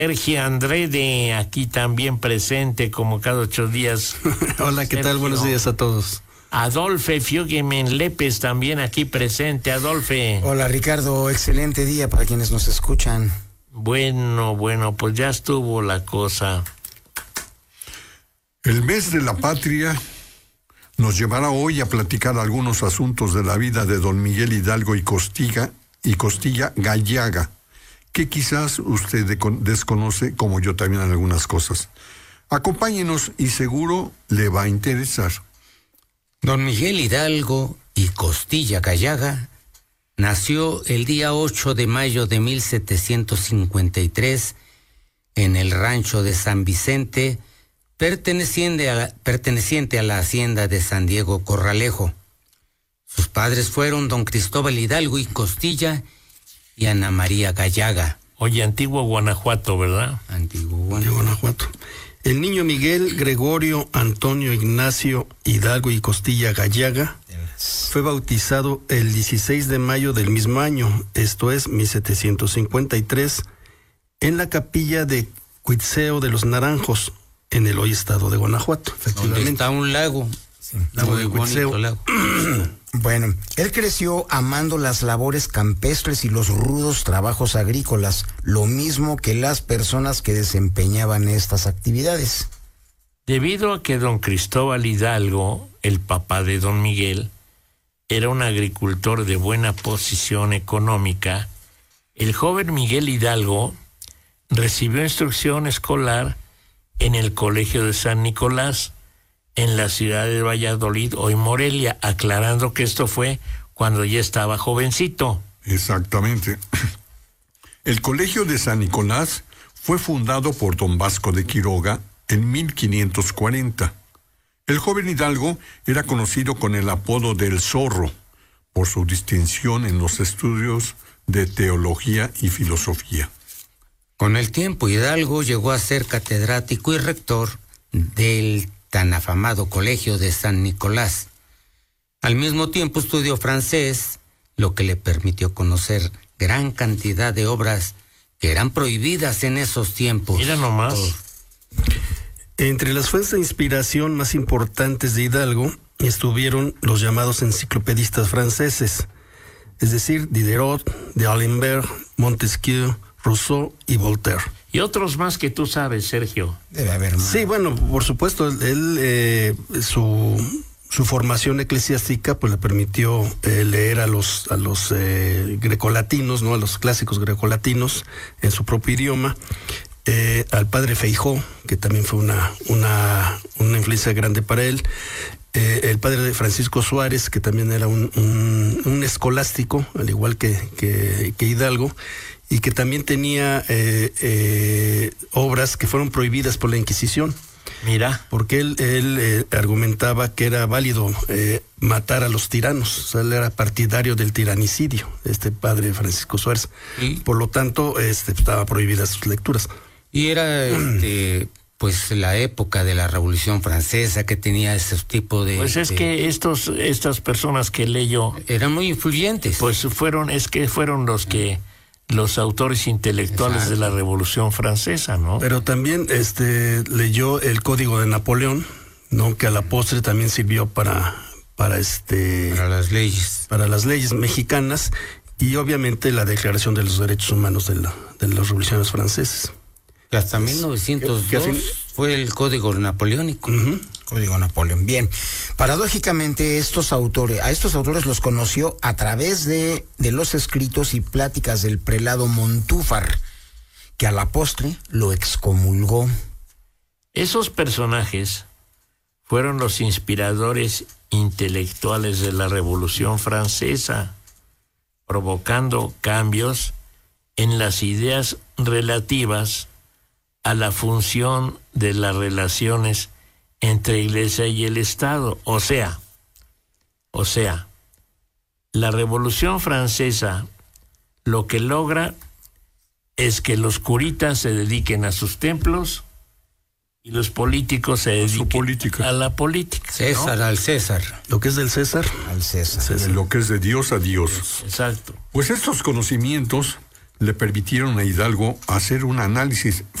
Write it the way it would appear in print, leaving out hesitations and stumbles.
Sergio Andrede, aquí también presente como cada 8 días. Hola, ¿qué tal? Buenos días a todos. Adolfe Fiogemen Lépez también aquí presente. Adolfe. Hola, Ricardo, excelente día para quienes nos escuchan. Bueno, pues ya estuvo la cosa. El mes de la patria nos llevará hoy a platicar algunos asuntos de la vida de don Miguel Hidalgo y Costilla Gallaga, que quizás usted desconoce, como yo también, en algunas cosas. Acompáñenos y seguro le va a interesar. Don Miguel Hidalgo y Costilla Gallaga nació el día 8 de mayo de 1753 en el rancho de San Vicente, perteneciente a la hacienda de San Diego Corralejo. Sus padres fueron don Cristóbal Hidalgo y Costilla y Ana María Gallaga. Oye, Antiguo Guanajuato, ¿verdad? Antiguo Guanajuato. El niño Miguel Gregorio Antonio Ignacio Hidalgo y Costilla Gallaga fue bautizado el 16 de mayo del mismo año, esto es 1753, en la capilla de Cuitzeo de los Naranjos, en el hoy estado de Guanajuato, efectivamente. Donde está un lago. Sí, lago de Cuitzeo. Bueno, él creció amando las labores campestres y los rudos trabajos agrícolas, lo mismo que las personas que desempeñaban estas actividades. Debido a que don Cristóbal Hidalgo, el papá de don Miguel, era un agricultor de buena posición económica, el joven Miguel Hidalgo recibió instrucción escolar en el Colegio de San Nicolás, en la ciudad de Valladolid, hoy Morelia, aclarando que esto fue cuando ya estaba jovencito. Exactamente. El Colegio de San Nicolás fue fundado por don Vasco de Quiroga en 1540. El joven Hidalgo era conocido con el apodo del Zorro, por su distinción en los estudios de teología y filosofía. Con el tiempo, Hidalgo llegó a ser catedrático y rector del tan afamado Colegio de San Nicolás. Al mismo tiempo estudió francés, lo que le permitió conocer gran cantidad de obras que eran prohibidas en esos tiempos. Mira nomás. Entre las fuentes de inspiración más importantes de Hidalgo estuvieron los llamados enciclopedistas franceses, es decir, Diderot, D'Alembert, Montesquieu, Rousseau y Voltaire. Y otros más que tú sabes, Sergio. Debe haber más. Sí, bueno, por supuesto, su formación eclesiástica pues le permitió leer a los grecolatinos, ¿no? A los clásicos grecolatinos en su propio idioma. Al padre Feijó, que también fue una influencia grande para él. El padre de Francisco Suárez, que también era un escolástico, al igual que Hidalgo, y que también tenía obras que fueron prohibidas por la Inquisición. Mira. Porque él argumentaba que era válido matar a los tiranos, o sea, él era partidario del tiranicidio, este padre Francisco Suárez. ¿Y? Por lo tanto, estaba prohibidas sus lecturas. Y era pues la época de la Revolución Francesa, que tenía ese tipo de... Pues es que estas personas que leyó eran muy influyentes. Pues fueron los autores intelectuales. Exacto. De la Revolución Francesa, ¿no? Pero también leyó el Código de Napoleón, ¿no? Que a la postre también sirvió para las leyes mexicanas, y obviamente la Declaración de los Derechos Humanos de las revoluciones francesas. Hasta 1902 fue el Código Napoleónico. Uh-huh. Código Napoleón. Bien. Paradójicamente, a estos autores los conoció a través de los escritos y pláticas del prelado Montúfar, que a la postre lo excomulgó. Esos personajes fueron los inspiradores intelectuales de la Revolución Francesa, provocando cambios en las ideas relativas a la función de las relaciones entre Iglesia y el Estado. O sea, la Revolución Francesa lo que logra es que los curitas se dediquen a sus templos y los políticos se dediquen a la política. César, ¿no? Al César. Lo que es del César, al César. Lo que es de Dios a Dios. Exacto. Pues estos conocimientos le permitieron a Hidalgo hacer un análisis